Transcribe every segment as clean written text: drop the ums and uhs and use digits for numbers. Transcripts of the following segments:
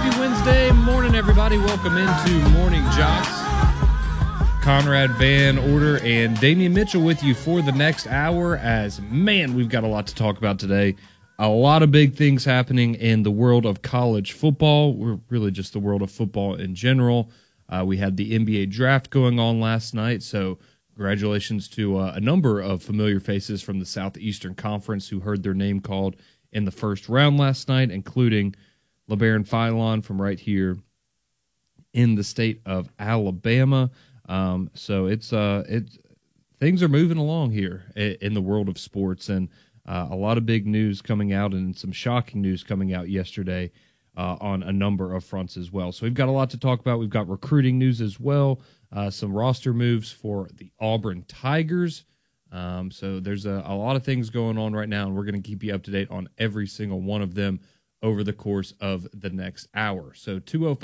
Happy Wednesday morning, everybody. Welcome into Morning Jocks. Conrad Van Order and Damian Mitchell with you for the next hour as, man, we've got a lot to talk about today. A lot of big things happening in the world of college football. We're really just the world of football in general. We had the NBA draft going on last night, so congratulations to a number of familiar faces from the Southeastern Conference who heard their name called in the first round last night, including LeBaron Philon from right here in the state of Alabama. So it's things are moving along here in the world of sports, and a lot of big news coming out and some shocking news coming out yesterday on a number of fronts as well. So we've got a lot to talk about. We've got recruiting news as well, some roster moves for the Auburn Tigers. So there's a lot of things going on right now, and we're going to keep you up to date on every single one of them over the course of the next hour. So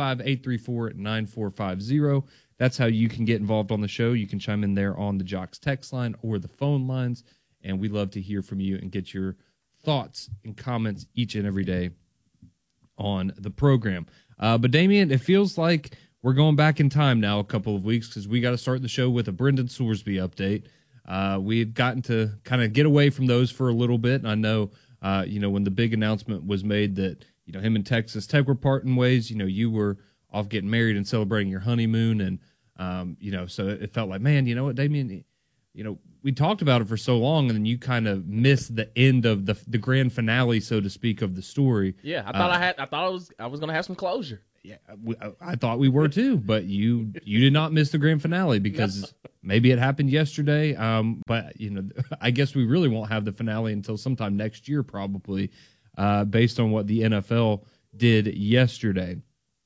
205-834-9450. That's how you can get involved on the show. You can chime in there on the Jocks text line or the phone lines, and we love to hear from you and get your thoughts and comments each and every day on the program. But Damian, it feels like we're going back in time now a couple of weeks because we got to start the show with a Brendan Sorsby update. We've gotten to kind of get away from those for a little bit, and I know when the big announcement was made that, him and Texas Tech were parting ways, you were off getting married and celebrating your honeymoon. And, so it felt like, man, you know what, Damian, we talked about it for so long, and then you kind of missed the end of the grand finale, so to speak, of the story. Yeah, I thought I was going to have some closure. Yeah, I thought we were too, but you did not miss the grand finale because maybe it happened yesterday. But I guess we really won't have the finale until sometime next year, probably, based on what the NFL did yesterday.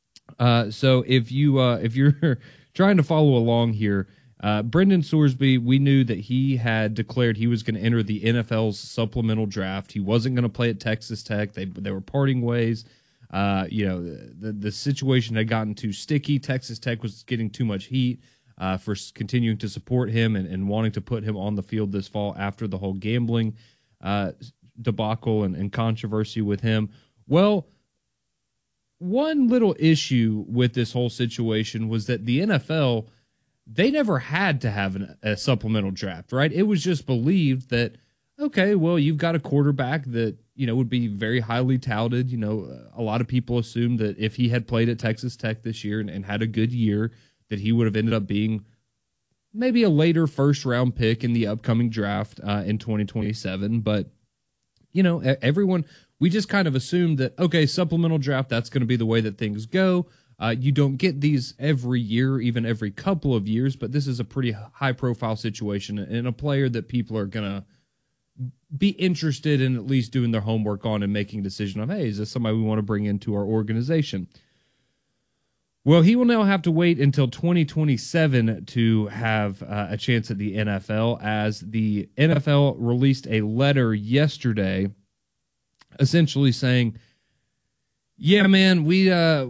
So if you're trying to follow along here, Brendan Sorsby, we knew that he had declared he was going to enter the NFL's supplemental draft. He wasn't going to play at Texas Tech. They were parting ways. The situation had gotten too sticky. Texas Tech was getting too much heat for continuing to support him and wanting to put him on the field this fall after the whole gambling debacle and controversy with him. Well, one little issue with this whole situation was that the NFL, they never had to have a supplemental draft, right? It was just believed that, okay, well, you've got a quarterback that, would be very highly touted. A lot of people assumed that if he had played at Texas Tech this year and had a good year, that he would have ended up being maybe a later first-round pick in the upcoming draft in 2027. But, everyone, we just kind of assumed that, okay, supplemental draft, that's going to be the way that things go. You don't get these every year, even every couple of years, but this is a pretty high-profile situation and a player that people are going to be interested in at least doing their homework on and making a decision of, hey, is this somebody we want to bring into our organization? Well, he will now have to wait until 2027 to have a chance at the NFL, as the NFL released a letter yesterday essentially saying, yeah, man, we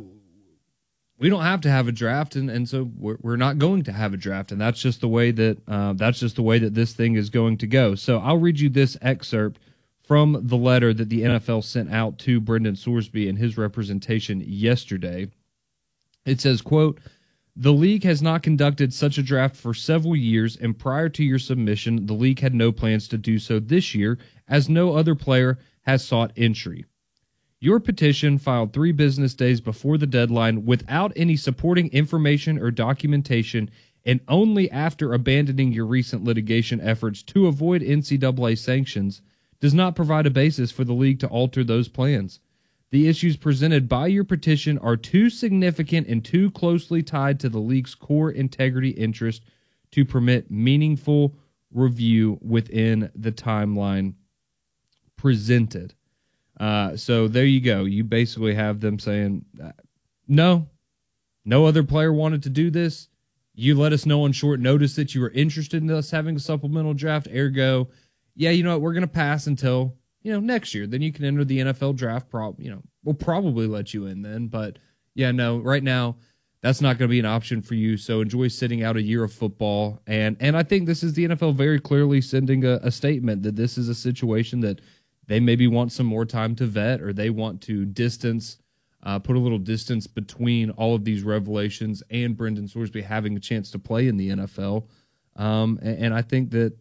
don't have to have a draft, and so we're not going to have a draft, and that's just the way that this thing is going to go. So I'll read you this excerpt from the letter that the NFL sent out to Brendan Sorsby and his representation yesterday. It says, quote, "The league has not conducted such a draft for several years, and prior to your submission, the league had no plans to do so this year, as no other player has sought entry. Your petition, filed 3 business days before the deadline without any supporting information or documentation, and only after abandoning your recent litigation efforts to avoid NCAA sanctions, does not provide a basis for the league to alter those plans. The issues presented by your petition are too significant and too closely tied to the league's core integrity interest to permit meaningful review within the timeline presented." So there you go. You basically have them saying, no other player wanted to do this. You let us know on short notice that you were interested in us having a supplemental draft. Ergo, yeah, you know what? We're going to pass until, next year. Then you can enter the NFL draft. We'll probably let you in then. But yeah, no, right now, that's not going to be an option for you. So enjoy sitting out a year of football. And I think this is the NFL very clearly sending a statement that this is a situation that they maybe want some more time to vet, or they want to distance put a little distance between all of these revelations and Brendan Sorsby having a chance to play in the NFL. And I think that,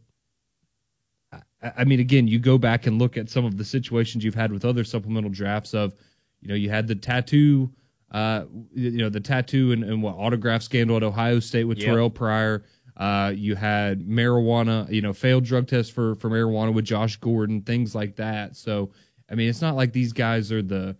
I mean, again, you go back and look at some of the situations you've had with other supplemental drafts of, you had the tattoo, the tattoo and what autograph scandal at Ohio State with Terrell Pryor. You had marijuana, failed drug test for marijuana with Josh Gordon, things like that. So, I mean, it's not like these guys are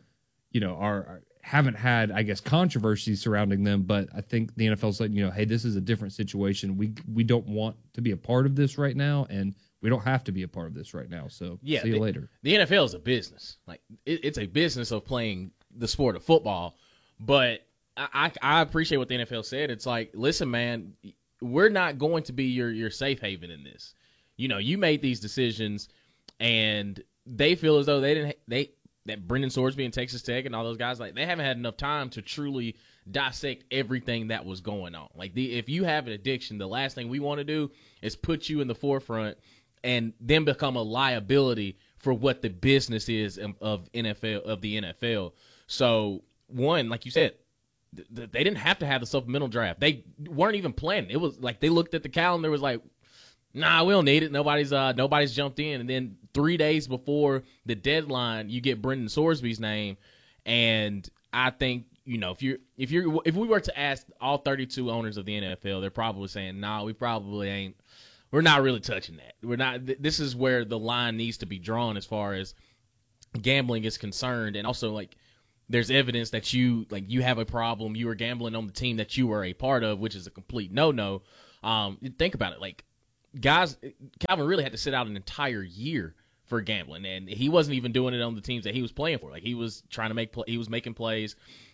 haven't had, I guess, controversy surrounding them, but I think the NFL's letting hey, this is a different situation. We don't want to be a part of this right now, and we don't have to be a part of this right now. So see you later. The NFL is a business. Like it's a business of playing the sport of football. But I appreciate what the NFL said. It's like, listen, man, we're not going to be your safe haven in this. You made these decisions, and they feel as though that Brendan Sorsby and Texas Tech and all those guys, like, they haven't had enough time to truly dissect everything that was going on. Like, if you have an addiction, the last thing we want to do is put you in the forefront and then become a liability for what the business is of the NFL. So, one, like you said, they didn't have to have the supplemental draft. They weren't even planning. It was like they looked at the calendar, was like, nah, we don't need it. Nobody's jumped in. And then 3 days before the deadline, you get Brendan Sorsby's name. And I think, if we were to ask all 32 owners of the NFL, they're probably saying, nah, we're not really touching that. We're not. This is where the line needs to be drawn as far as gambling is concerned. And also, like, there's evidence that you have a problem. You were gambling on the team that you were a part of, which is a complete no-no. Think about it. Like, guys, Calvin really had to sit out an entire year for gambling, and he wasn't even doing it on the teams that he was playing for. Like, he was trying to he was making plays,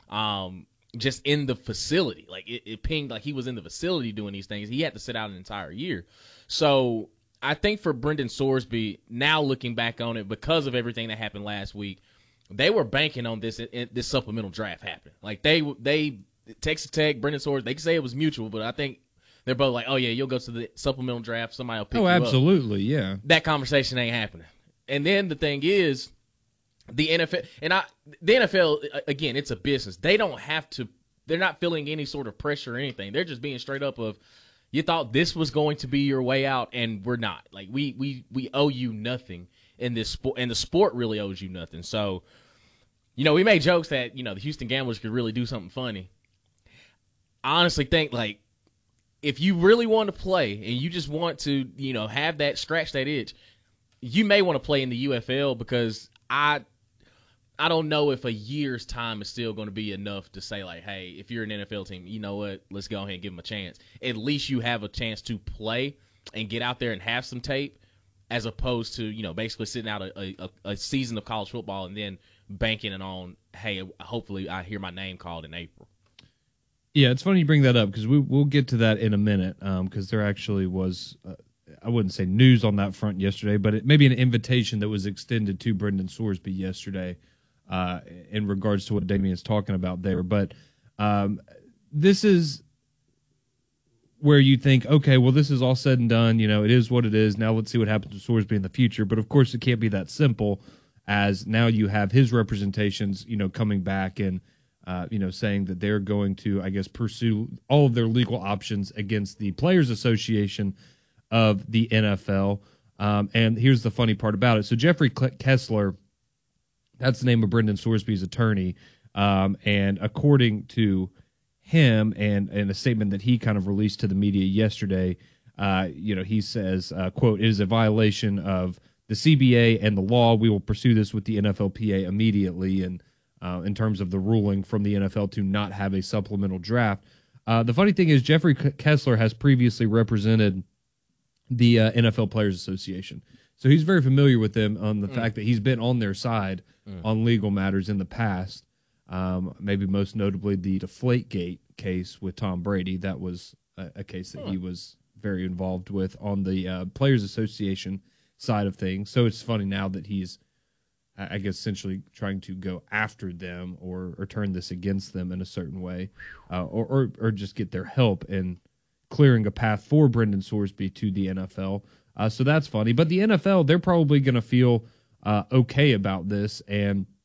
just in the facility. Like, it pinged like he was in the facility doing these things. He had to sit out an entire year. So I think for Brendan Sorsby, now looking back on it, because of everything that happened last week, they were banking on this supplemental draft happening. Like, they Texas Tech, Brendan Sorsby, they could say it was mutual, but I think they're both like, oh, yeah, you'll go to the supplemental draft. Somebody will pick you up. Oh, absolutely, yeah. That conversation ain't happening. And then the thing is, the NFL, again, it's a business. They don't have to – they're not feeling any sort of pressure or anything. They're just being straight up of, you thought this was going to be your way out, and we're not. Like, we owe you nothing in this sport, and the sport really owes you nothing. So, we made jokes that, the Houston Gamblers could really do something funny. I honestly think, like, if you really want to play and you just want to, have that, scratch that itch, you may want to play in the UFL, because I don't know if a year's time is still going to be enough to say, like, hey, if you're an NFL team, you know what, let's go ahead and give them a chance. At least you have a chance to play and get out there and have some tape, as opposed to, basically sitting out a season of college football and then banking it on, hey, hopefully I hear my name called in April. Yeah, it's funny you bring that up, because we'll get to that in a minute, because there actually was, I wouldn't say news on that front yesterday, but it may be an invitation that was extended to Brendan Sorsby yesterday in regards to what Damian's talking about there. But this is where you think, okay, well, this is all said and done. It is what it is. Now let's see what happens with Sorsby in the future. But, of course, it can't be that simple, as now you have his representations, coming back and, saying that they're going to, I guess, pursue all of their legal options against the Players Association of the NFL. And here's the funny part about it. So Jeffrey Kessler, that's the name of Brendan Sorsby's attorney. And according to him and a statement that he kind of released to the media yesterday, he says, quote, "It is a violation of the CBA and the law. We will pursue this with the NFLPA immediately." And in terms of the ruling from the NFL to not have a supplemental draft. The funny thing is, Jeffrey Kessler has previously represented the NFL Players Association. So he's very familiar with them on the fact that he's been on their side on legal matters in the past. Maybe most notably the Deflategate case with Tom Brady. That was a case that he was very involved with on the Players Association side of things. So it's funny now that he's, I guess, essentially trying to go after them or turn this against them in a certain way, or just get their help in clearing a path for Brendan Sorsby to the NFL. So that's funny. But the NFL, they're probably going to feel okay about this. And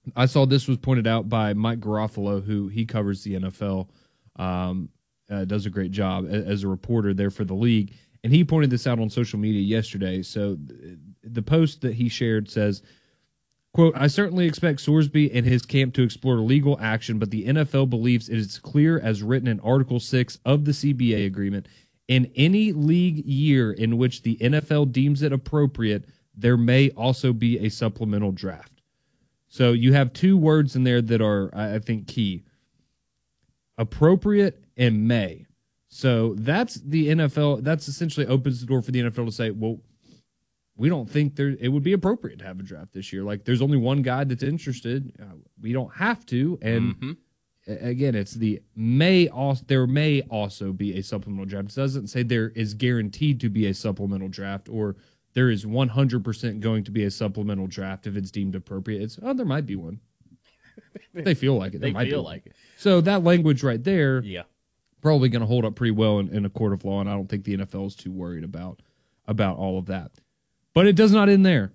I saw this was pointed out by Mike Garofalo, who he covers the NFL, does a great job as a reporter there for the league. And he pointed this out on social media yesterday. So the post that he shared says, quote, I certainly expect Sorsby and his camp to explore legal action, but the NFL believes it is clear as written in Article 6 of the CBA agreement. In any league year in which the NFL deems it appropriate, there may also be a supplemental draft. So you have two words in there that are, I think, key. Appropriate and may. So that's the NFL. That's essentially opens the door for the NFL to say, well, we don't think it would be appropriate to have a draft this year. Like, there's only one guy that's interested. We don't have to. And again, it's the may also. There may also be a supplemental draft. It doesn't say there is guaranteed to be a supplemental draft or there is 100% going to be a supplemental draft if it's deemed appropriate. It's there might be one. They feel like it. They feel like it. So that language right there, yeah, probably going to hold up pretty well in a court of law, and I don't think the NFL is too worried about all of that. But it does not end there.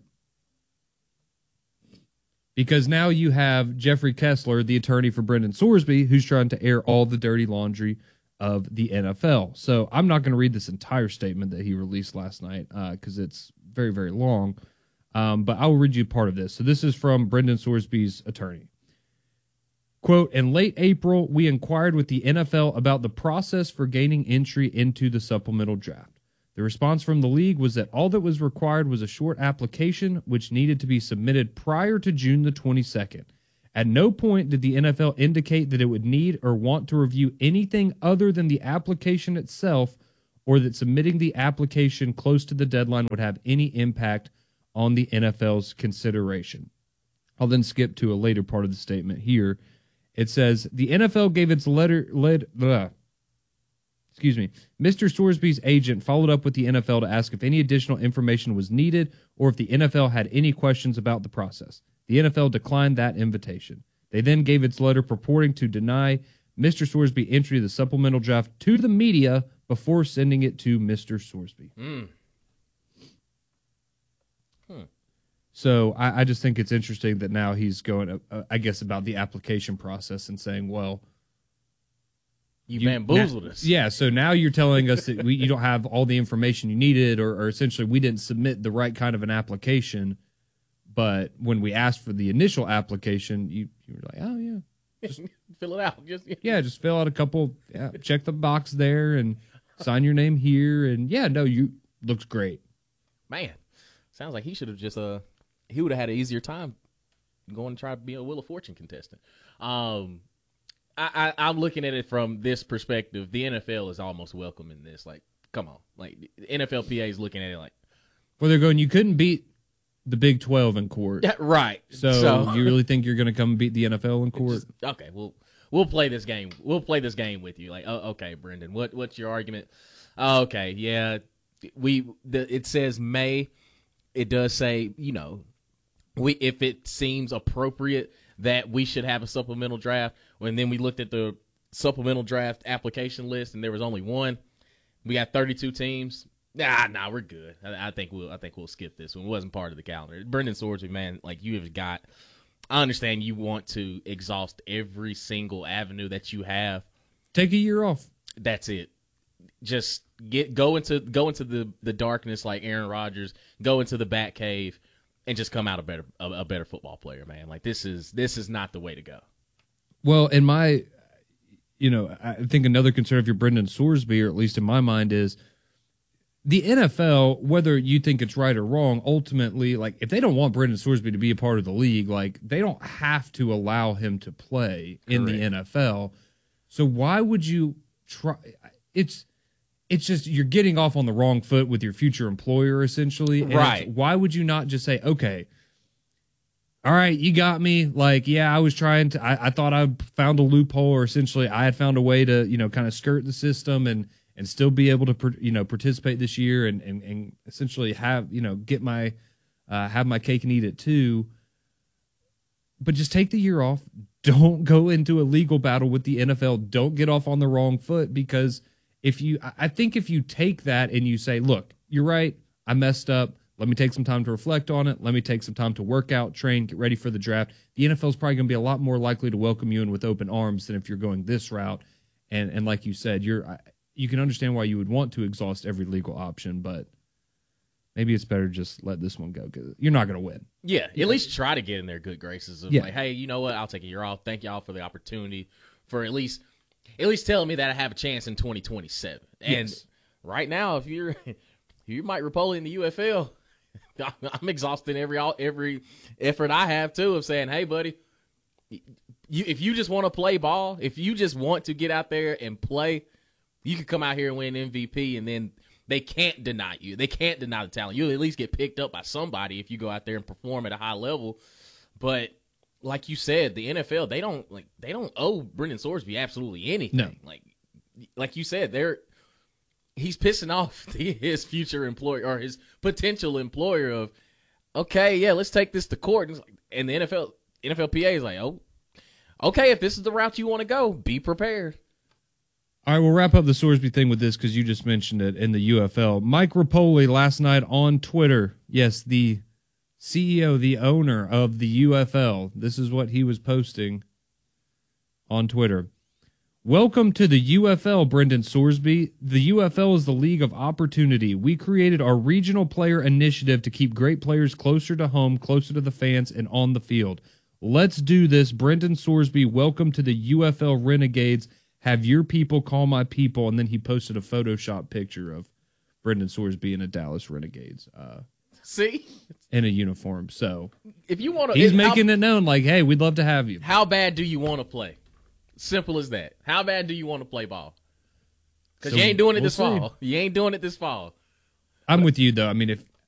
Because now you have Jeffrey Kessler, the attorney for Brendan Sorsby, who's trying to air all the dirty laundry of the NFL. So I'm not going to read this entire statement that he released last night because it's very, very long. But I will read you part of this. So this is from Brendan Sorsby's attorney. Quote, in late April, we inquired with the NFL about the process for gaining entry into the supplemental draft. The response from the league was that all that was required was a short application, which needed to be submitted prior to June the 22nd. At no point did the NFL indicate that it would need or want to review anything other than the application itself, or that submitting the application close to the deadline would have any impact on the NFL's consideration. I'll then skip to a later part of the statement here. It says, the NFL gave its Mr. Sorsby's agent followed up with the NFL to ask if any additional information was needed or if the NFL had any questions about the process. The NFL declined that invitation. They then gave its letter purporting to deny Mr. Sorsby entry to the supplemental draft to the media before sending it to Mr. Sorsby. So I just think it's interesting that now he's going, I guess, about the application process and saying, well, you bamboozled us. Yeah, so now you're telling us that you don't have all the information you needed, or essentially we didn't submit the right kind of an application. But when we asked for the initial application, you were like, oh, yeah. Just fill it out. Just fill out a couple, check the box there and sign your name here. And, looks great. Man, sounds like he should have just, he would have had an easier time going to try to be a Wheel of Fortune contestant. I'm looking at it from this perspective. The NFL is almost welcoming this. Like, come on. Like, the NFLPA is looking at it like. Well, they're going, you couldn't beat the Big 12 in court. Yeah, right. So you really think you're going to come beat the NFL in court? Okay, we'll play this game. We'll play this game with you. Like, okay, Brendan, what's your argument? Okay, yeah. It says may. It does say, if it seems appropriate that we should have a supplemental draft. And then we looked at the supplemental draft application list, and there was only one. We got 32 teams. Nah, we're good. I think we'll skip this one. It wasn't part of the calendar. Brendan Sorsby, man, like you have got. I understand you want to exhaust every single avenue that you have. Take a year off. That's it. Just go into the darkness like Aaron Rodgers. Go into the bat cave. And just come out a better football player, man. Like this is not the way to go. Well, I think another concern if you're Brendan Sorsby, or at least in my mind, is the NFL, whether you think it's right or wrong, ultimately, like if they don't want Brendan Sorsby to be a part of the league, like they don't have to allow him to play in the NFL. So why would you try? It's just you're getting off on the wrong foot with your future employer, essentially. And right. Why would you not just say, okay, all right, you got me. Like, yeah, I was trying to, I thought I found a loophole, or essentially I had found a way to, kind of skirt the system and still be able to, participate this year and essentially have, get my, have my cake and eat it too. But just take the year off. Don't go into a legal battle with the NFL. Don't get off on the wrong foot, because I think if you take that and you say, look, you're right, I messed up, let me take some time to reflect on it. Let me take some time to work out, train, get ready for the draft. The NFL is probably going to be a lot more likely to welcome you in with open arms than if you're going this route. And like you said, you can understand why you would want to exhaust every legal option, but maybe it's better just let this one go because you're not going to win. Yeah, at least try to get in their good graces of like, hey, you know what? I'll take a year off. Thank y'all for the opportunity for at least telling me that I have a chance in 2027. And right now, if you're Mike Rapoli in the UFL, I'm exhausting every effort I have too of saying, hey, buddy, if you just want to play ball, if you just want to get out there and play, you can come out here and win MVP, and then they can't deny you. They can't deny the talent. You'll at least get picked up by somebody if you go out there and perform at a high level. But like you said, the NFL, they don't owe Brendan Sorsby absolutely anything. No. Like you said, he's pissing off his future employer or his potential employer of, okay, yeah, let's take this to court. And the NFLPA is like, oh, okay, if this is the route you want to go, be prepared. All right, we'll wrap up the Sorsby thing with this because you just mentioned it in the UFL. Mike Rapoli last night on Twitter, yes, the CEO, the owner of the UFL, this is what he was posting on Twitter. Welcome to the UFL, Brendan Sorsby. The UFL is the league of opportunity. We created our regional player initiative to keep great players closer to home, closer to the fans, and on the field. Let's do this. Brendan Sorsby, welcome to the UFL Renegades. Have your people call my people. And then he posted a Photoshop picture of Brendan Sorsby in a Dallas Renegades See? in a uniform. So if you want to, he's making it known like, hey, we'd love to have you. How bad do you want to play? Simple as that. How bad do you want to play ball? Because you ain't doing it this fall. You ain't doing it this fall. I'm with you, though. I mean,